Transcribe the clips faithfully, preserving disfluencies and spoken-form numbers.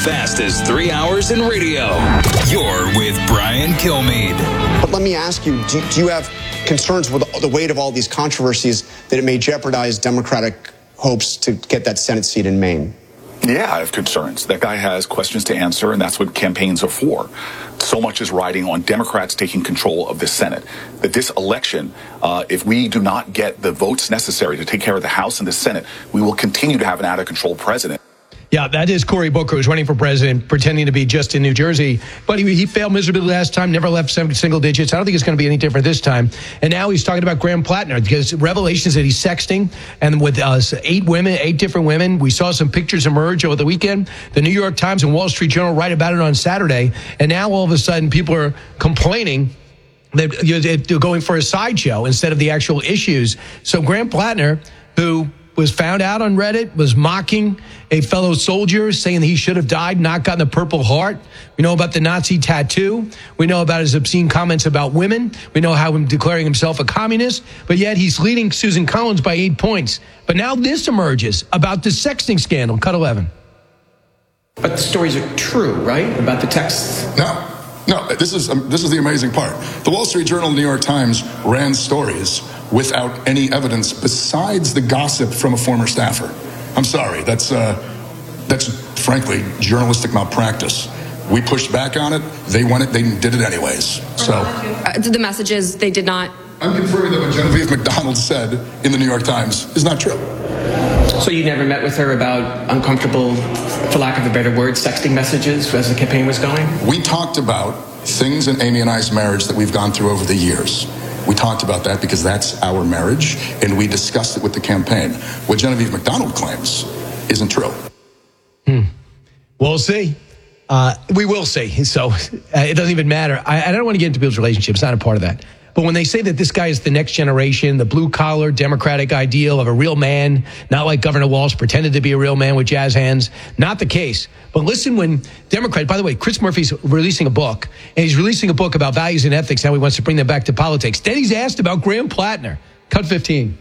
fastest three hours in radio. You're with Brian Kilmeade. But let me ask you, do, do you have concerns with the weight of all these controversies that it may jeopardize Democratic hopes to get that Senate seat in Maine? Yeah, I have concerns. That guy has questions to answer, and that's what campaigns are for. So much is riding on Democrats taking control of the Senate. That this election, uh, if we do not get the votes necessary to take care of the House and the Senate, we will continue to have an out-of-control president. Yeah, that is Cory Booker, who's running for president, pretending to be just in New Jersey. But he, he failed miserably last time, never left seven single digits. I don't think it's going to be any different this time. And now he's talking about Graham Plattner, because revelations that he's sexting, and with uh, eight women, eight different women. We saw some pictures emerge over the weekend. The New York Times and Wall Street Journal write about it on Saturday. And now all of a sudden people are complaining that they're going for a sideshow instead of the actual issues. So Graham Plattner, who was found out on Reddit, was mocking a fellow soldier, saying that he should have died, not gotten the Purple Heart. We know about the Nazi tattoo. We know about his obscene comments about women. We know how him declaring himself a communist. But yet he's leading Susan Collins by eight points. But now this emerges about the sexting scandal. Cut eleven. But the stories are true, right? About the texts? No. No, this is um, this is the amazing part. The Wall Street Journal and the New York Times ran stories without any evidence besides the gossip from a former staffer. I'm sorry, that's uh, that's frankly journalistic malpractice. We pushed back on it. They won it. They did it anyways. So uh, the message is they did not. I'm confirming that what Genevieve McDonald said in the New York Times is not true. So you never met with her about uncomfortable, for lack of a better word, sexting messages as the campaign was going? We talked about things in Amy and I's marriage that we've gone through over the years. We talked about that because that's our marriage, and we discussed it with the campaign. What Genevieve McDonald claims isn't true. Hmm. We'll see. Uh, we will see. So uh, it doesn't even matter. I, I don't want to get into people's relationships. It's not a part of that. But when they say that this guy is the next generation, the blue-collar Democratic ideal of a real man, not like Governor Walsh pretended to be a real man with jazz hands, not the case. But listen when Democrats, by the way, Chris Murphy's releasing a book, and he's releasing a book about values and ethics, how he wants to bring them back to politics. Then he's asked about Graham Plattner. Cut fifteen.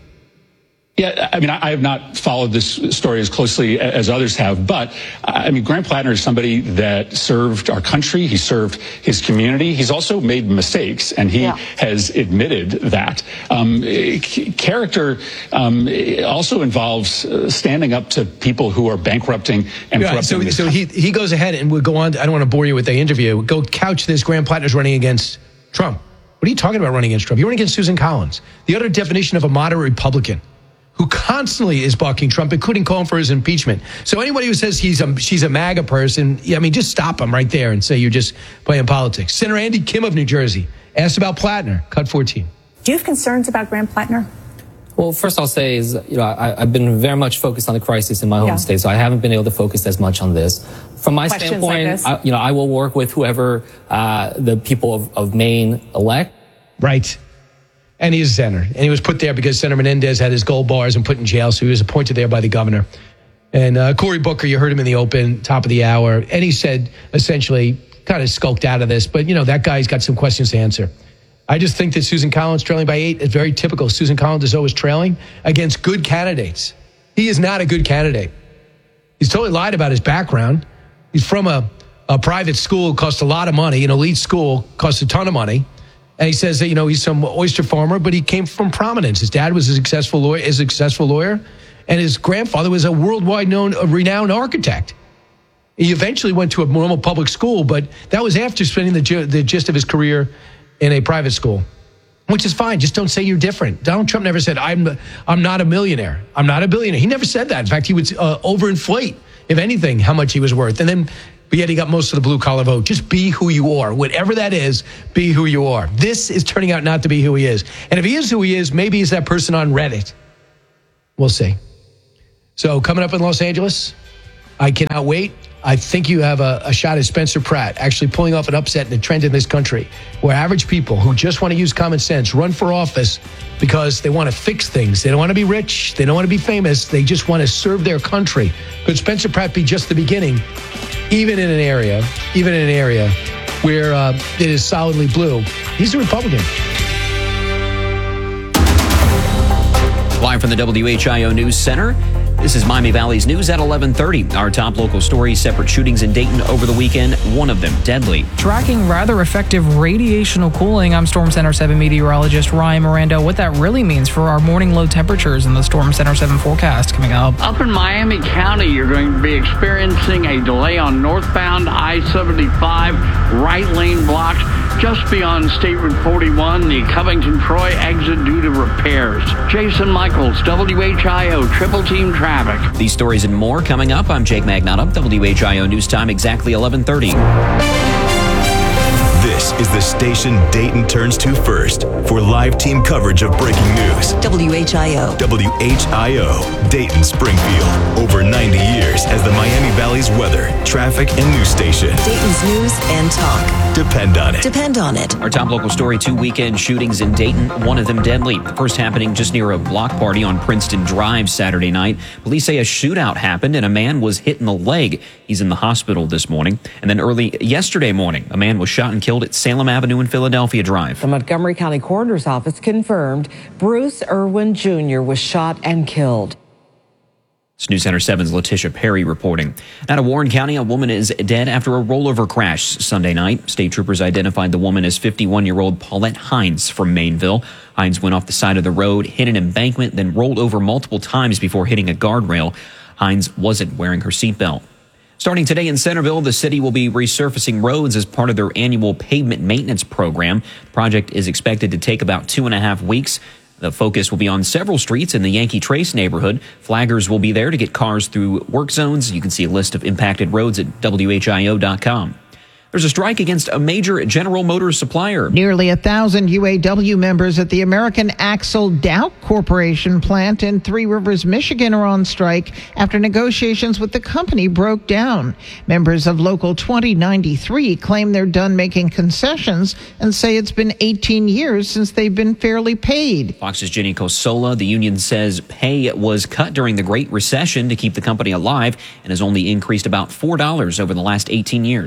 Yeah, I mean, I have not followed this story as closely as others have, but I mean, Graham Plattner is somebody that served our country. He served his community. He's also made mistakes, and he yeah. has admitted that. Um, character um, also involves standing up to people who are bankrupting and yeah, corrupting. So, so he he goes ahead and we'll go on. I don't want to bore you with the interview. Go couch this. Graham Plattner's running against Trump. What are you talking about running against Trump? You're running against Susan Collins, the other definition of a moderate Republican, who constantly is bucking Trump, including calling for his impeachment. So anybody who says he's a, she's a MAGA person, yeah, I mean, just stop him right there and say you're just playing politics. Senator Andy Kim of New Jersey asked about Plattner. Cut fourteen. Do you have concerns about Graham Plattner? Well, first I'll say is, you know, I, I've been very much focused on the crisis in my home yeah. state, so I haven't been able to focus as much on this. From my Questions standpoint, like I, you know, I will work with whoever uh, the people of, of Maine elect. Right. And he's a senator. And he was put there because Senator Menendez had his gold bars and put in jail, so he was appointed there by the governor. And uh, Cory Booker, you heard him in the open, top of the hour, and he said, essentially, kind of skulked out of this, but, you know, that guy's got some questions to answer. I just think that Susan Collins trailing by eight is very typical. Susan Collins is always trailing against good candidates. He is not a good candidate. He's totally lied about his background. He's from a, a private school, cost a lot of money, an elite school, cost a ton of money. And he says that, you know, he's some oyster farmer, but he came from prominence. His dad was a successful lawyer, is a successful lawyer, and his grandfather was a worldwide known, a renowned architect. He eventually went to a normal public school, but that was after spending the, the gist of his career in a private school, which is fine. Just don't say you're different. Donald Trump never said, I'm I'm not a millionaire. I'm not a billionaire. He never said that. In fact, he would uh, overinflate, if anything, how much he was worth. And then, but yet he got most of the blue collar vote. Just be who you are. Whatever that is, be who you are. This is turning out not to be who he is. And if he is who he is, maybe he's that person on Reddit. We'll see. So coming up in Los Angeles, I cannot wait. I think you have a, a shot at Spencer Pratt actually pulling off an upset in a trend in this country where average people who just want to use common sense run for office because they want to fix things. They don't want to be rich. They don't want to be famous. They just want to serve their country. Could Spencer Pratt be just the beginning, even in an area, even in an area where uh, it is solidly blue? He's a Republican. Live from the W H I O News Center, This is Miami Valley's news at eleven thirty. Our top local stories, separate shootings in Dayton over the weekend, one of them deadly. Tracking rather effective radiational cooling. I'm Storm Center seven meteorologist Ryan Miranda. What that really means for our morning low temperatures in the Storm Center seven forecast coming up. Up in Miami County, you're going to be experiencing a delay on northbound I seventy-five, right lane blocks just beyond State Route forty-one, the Covington-Troy exit due to repairs. Jason Michaels, W H I O, Triple Team Traffic. These stories and more coming up. I'm Jake Magnotta, W H I O News Time, exactly eleven thirty. This is the station Dayton turns to first for live team coverage of breaking news. W H I O. W H I O, Dayton Springfield. Over ninety years as the Miami Valley's weather, traffic, and news station. Dayton's news and talk. Depend on it. Depend on it. Our top local story, two weekend shootings in Dayton, one of them deadly. The first happening just near a block party on Princeton Drive Saturday night. Police say a shootout happened and a man was hit in the leg. He's in the hospital this morning. And then early yesterday morning, a man was shot and killed at Salem Avenue and Philadelphia Drive. The Montgomery County Coroner's Office confirmed Bruce Irwin Junior was shot and killed. It's News Center seven's Letitia Perry reporting. Out of Warren County, a woman is dead after a rollover crash Sunday night. State troopers identified the woman as fifty-one-year-old Paulette Hines from Mainville. Hines went off the side of the road, hit an embankment, then rolled over multiple times before hitting a guardrail. Hines wasn't wearing her seatbelt. Starting today in Centerville, the city will be resurfacing roads as part of their annual pavement maintenance program. The project is expected to take about two and a half weeks. The focus will be on several streets in the Yankee Trace neighborhood. Flaggers will be there to get cars through work zones. You can see a list of impacted roads at W H I O dot com. There's a strike against a major General Motors supplier. Nearly a thousand U A W members at the American Axle Dow Corporation plant in Three Rivers, Michigan are on strike after negotiations with the company broke down. Members of Local twenty ninety-three claim they're done making concessions and say it's been eighteen years since they've been fairly paid. Fox's Jenny Cosola, the union says pay was cut during the Great Recession to keep the company alive and has only increased about four dollars over the last eighteen years.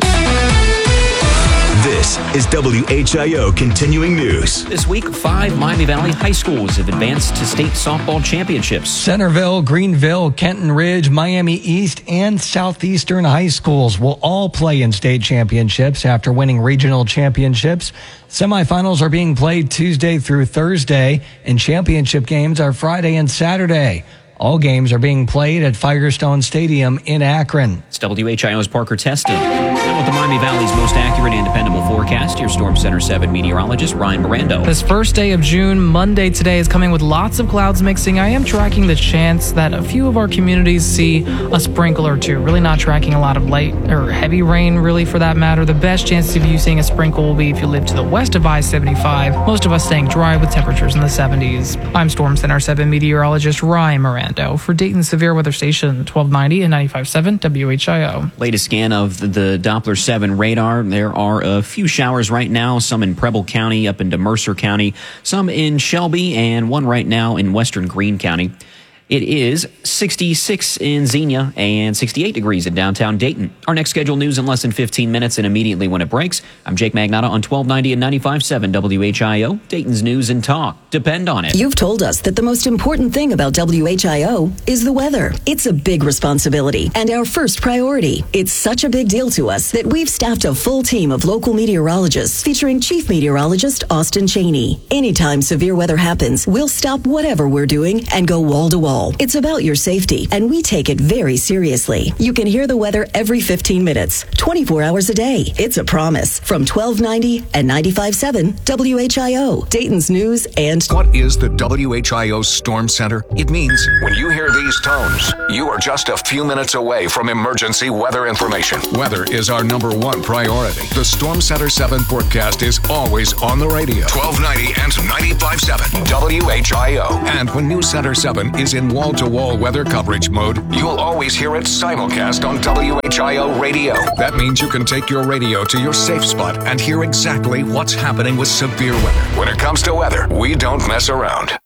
This is W H I O Continuing News. This week, five Miami Valley high schools have advanced to state softball championships. Centerville, Greenville, Kenton Ridge, Miami East, and Southeastern high schools will all play in state championships after winning regional championships. Semifinals are being played Tuesday through Thursday, and championship games are Friday and Saturday. All games are being played at Firestone Stadium in Akron. It's W H I O's Parker Teston. Now with the Miami Valley's most accurate and dependable forecast, your Storm Center seven meteorologist, Ryan Miranda. This first day of June, Monday today, is coming with lots of clouds mixing. I am tracking the chance that a few of our communities see a sprinkle or two. Really not tracking a lot of light or heavy rain, really, for that matter. The best chance of you seeing a sprinkle will be if you live to the west of I seventy-five. Most of us staying dry with temperatures in the seventies. I'm Storm Center seven meteorologist Ryan Miranda for Dayton Severe Weather Station twelve ninety and ninety-five point seven W H I O. Latest scan of the, the Doppler seven radar. There are a few showers right now, some in Preble County up into Mercer County, some in Shelby, and one right now in western Greene County. It is sixty-six in Xenia and sixty-eight degrees in downtown Dayton. Our next scheduled news in less than fifteen minutes and immediately when it breaks. I'm Jake Magnotta on twelve ninety and ninety-five point seven W H I O, Dayton's news and talk. Depend on it. You've told us that the most important thing about W H I O is the weather. It's a big responsibility and our first priority. It's such a big deal to us that we've staffed a full team of local meteorologists featuring Chief Meteorologist Austin Cheney. Anytime severe weather happens, we'll stop whatever we're doing and go wall to wall. It's about your safety, and we take it very seriously. You can hear the weather every fifteen minutes, twenty-four hours a day. It's a promise. From twelve ninety and ninety-five point seven W H I O, Dayton's news and... What is the W H I O Storm Center? It means when you hear these tones, you are just a few minutes away from emergency weather information. Weather is our number one priority. The Storm Center seven forecast is always on the radio. twelve ninety and ninety-five point seven W H I O. And when News Center seven is in wall-to-wall weather coverage mode, you'll always hear it simulcast on W H I O radio. That means you can take your radio to your safe spot and hear exactly what's happening with severe weather. When it comes to weather, we don't mess around.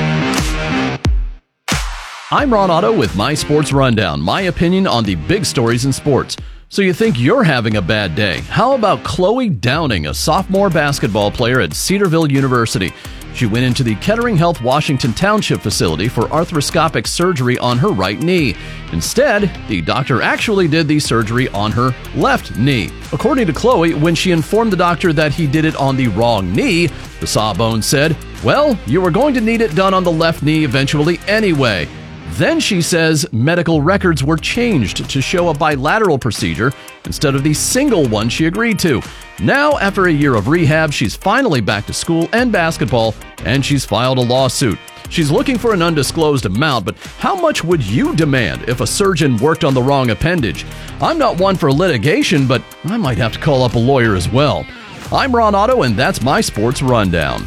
I'm Ron Otto with My Sports Rundown, my opinion on the big stories in sports. So you think you're having a bad day? How about Chloe Downing, a sophomore basketball player at Cedarville University? She went into the Kettering Health Washington Township facility for arthroscopic surgery on her right knee. Instead, the doctor actually did the surgery on her left knee. According to Chloe, when she informed the doctor that he did it on the wrong knee, the Sawbones said, "Well, you were going to need it done on the left knee eventually anyway." Then she says medical records were changed to show a bilateral procedure instead of the single one she agreed to. Now, after a year of rehab, she's finally back to school and basketball, and she's filed a lawsuit. She's looking for an undisclosed amount, but how much would you demand if a surgeon worked on the wrong appendage? I'm not one for litigation, but I might have to call up a lawyer as well. I'm Ron Otto, and that's my sports rundown.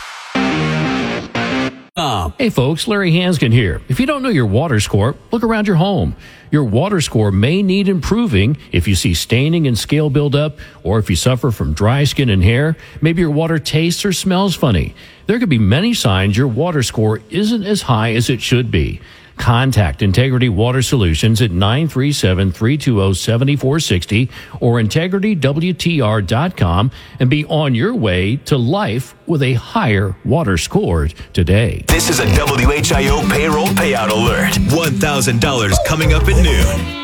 Hey folks, Larry Hanskin here. If you don't know your water score, look around your home. Your water score may need improving if you see staining and scale buildup, or if you suffer from dry skin and hair. Maybe your water tastes or smells funny. There could be many signs your water score isn't as high as it should be. Contact Integrity Water Solutions at nine three seven, three two zero, seven four six zero or integrity w t r dot com and be on your way to life with a higher water score today. This is a W H I O payroll payout alert. one thousand dollars coming up at noon.